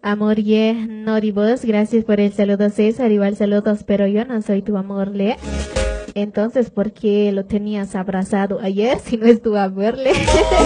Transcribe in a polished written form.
Amor, Noribus, gracias por el saludo, César. Igual saludos, pero yo no soy tu amor, Le. Entonces, ¿por qué lo tenías abrazado ayer si no es tu amor, Le?